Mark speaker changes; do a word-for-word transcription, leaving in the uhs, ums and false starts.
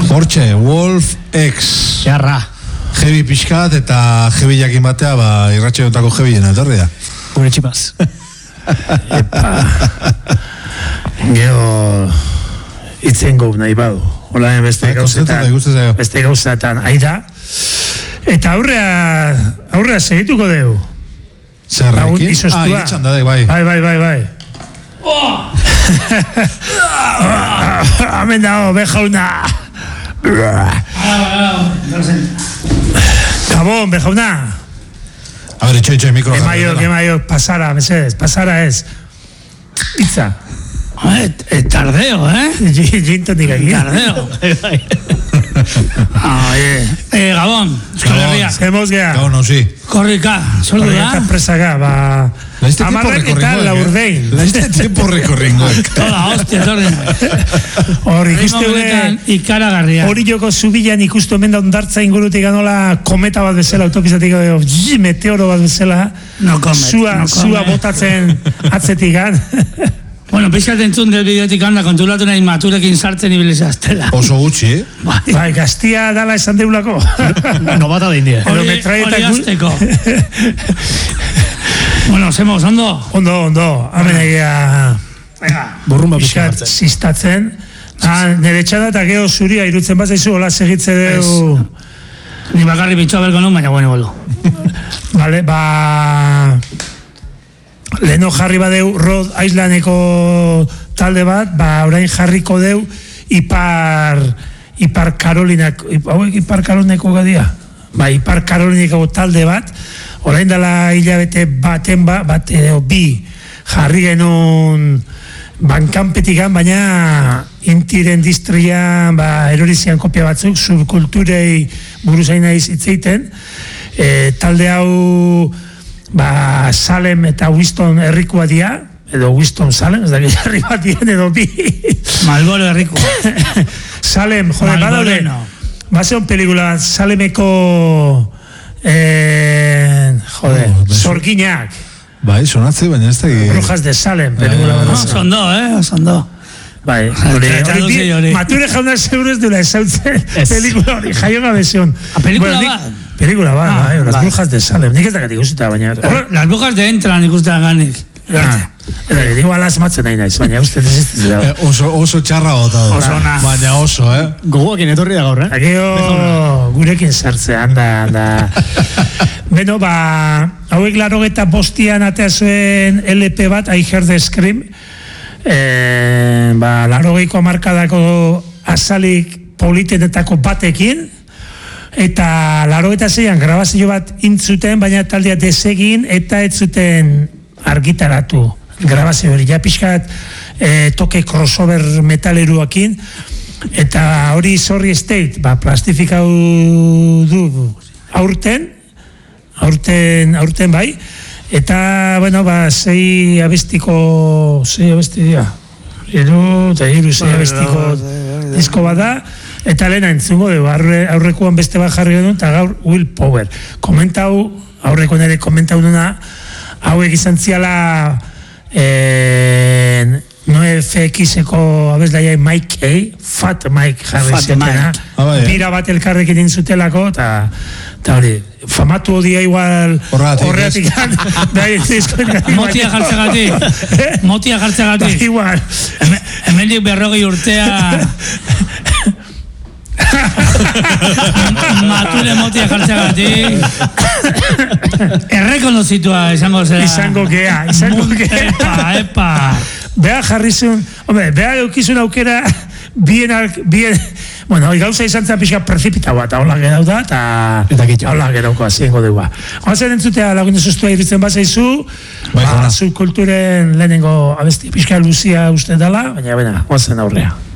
Speaker 1: Hortxe, Wolf X.
Speaker 2: Jarra.
Speaker 1: Jebi pixkat eta jebi jakin batea, ba, irratxe jontako jebien, etorri da.
Speaker 2: Gure txipaz.
Speaker 3: Epa. Gero, itzen gau nahi badu. Hola, beste gauzetan, beste gauzetan, aida. Eta aurrea, aurrea segituko deu.
Speaker 1: Zerrekin? Ah, iretxan da, bai.
Speaker 3: Bai, bai, bai, bai. Oh! Hemen dago, bejauna. Gabon, bejauna.
Speaker 1: A ver, itxo, itxo, mikro.
Speaker 3: Emaio, emaio, pasara, mesedez, pasara ez. Itza.
Speaker 2: Tardeo, eh?
Speaker 3: Gintonik aquí.
Speaker 2: Tardeo. Eh, Gabon, Euskal Herria.
Speaker 3: Hemos gea.
Speaker 1: Gabon, no, sí.
Speaker 2: Korrika, soldu da.
Speaker 3: Korrika presaka, ba... Amarrak eta laurdein.
Speaker 1: Laizte tiempo rekorringoek.
Speaker 2: Toda, hostia, torri.
Speaker 3: Hor, ikuste
Speaker 2: ikaragarria.
Speaker 3: Hori joko zubilan ikustu hemen da ondartza ingurutik ganola kometa bat bezala, autopizatik meteoro bat bezala.
Speaker 2: No comet,
Speaker 3: zua,
Speaker 2: no comet.
Speaker 3: Zua botatzen atzetik gan.
Speaker 2: Bueno, pixkat entzun del bideotik handa kontulatu nahi maturekin sartzen ibilizea aztela.
Speaker 1: Oso gutxi, eh?
Speaker 3: Bai, gaztia dala esan deulako.
Speaker 2: No bata da india. Hori azteko. Bueno, zemos, ondo?
Speaker 3: Ondo, ondo. Hamen egia...
Speaker 2: Burrumba
Speaker 3: pixkat ziztatzen. Nere txada eta geho zuria irutzen bat zaizu, hola segitze deu...
Speaker 2: Ni bakarri bitxoa belko nun, baina bueno, bolo.
Speaker 3: Vale, ba... Leheno jarri badeu Rhode Islandeko talde bat, ba orain jarriko deu Ipar Ipar Karolinak, hauek Ipar Karolineko gadia? Ba, Ipar Karolineko talde bat, orain dela hilabete baten ba, bat edo bi jarri genuen bankanpetikan, baina intiren distrian ba, erorizian kopia batzuk, subkulturei buruzain naiz hitzeiten, e, talde hau ba, Salem eta Winston herrikoa dia, edo Winston Salem, ez da herri bat dien edo bi.
Speaker 2: Malboro herrikoa.
Speaker 3: Salem, jode, badaude, bazeon pelikula, Salemeko, eh, jode, oh, Zorginak.
Speaker 1: Bai, sonatze, baina ez da...
Speaker 3: Brujas de Salem, pelikula bat.
Speaker 2: Osondo, eh, osondo.
Speaker 3: Bai, hori, mature jauna seguro ez duela esautzen pelikula hori, jaio gabe zion.
Speaker 2: A pelikula bat?
Speaker 3: Pelikula bat, bai, las brujas de Salem, nik ez da gatik usuta, baina...
Speaker 2: Las brujas de Entran ikusten ganik.
Speaker 3: Eta, digo ala asmatzen nahi naiz, baina uste desiztez da.
Speaker 1: Oso txarra bota da.
Speaker 2: Oso na.
Speaker 1: Baina oso, eh?
Speaker 2: Gogoakin etorri da gaur, eh?
Speaker 3: Akio gurekin sartzea, anda, anda. Beno, ba, hauek larogeta bostian atea zuen L P bat, I Heard the Scream, e, ba, larogeiko amarkadako azalik politenetako batekin, eta larogeita zeian grabazio bat intzuten, baina taldea desegin, eta ez zuten argitaratu grabazio hori, ja pixkat e, toke crossover metaleruakin, eta hori Sorry State, ba, plastifikau du aurten, aurten, aurten bai, eta, bueno, ba, zei abestiko, zei abestia, iru, eta iru zei abestiko disko bada, eta lehena entzungo dugu, aurrekoan beste bat jarri genuen, eta gaur Will Power. Komentau, aurreko nire komentau duna, hauek izan ziala eh, no F X-eko abeslaia Mike A, Fat Mike jarri zetena, bira bat elkarrekin intzutelako, eta hori, famatu hodia igual horreatik
Speaker 2: motia jartzegatik motia jartzegatik
Speaker 3: igual
Speaker 2: hemendik berrogei urtea mature motia jartzegatik errekonozitua izango zera
Speaker 3: izango gea izango gea
Speaker 2: epa, epa
Speaker 3: beha jarrizun hombre, beha eukizun aukera bien, bien bueno, gauza izan zen pixka precipita bat, hola gerau da, eta hola gerauko aziengo dugu. Oazen entzutea lagundu zuztua iritzen bazaizu, ba, subkulturen lehenengo abesti pixka luzia uste dela, baina bena, oazen aurrea.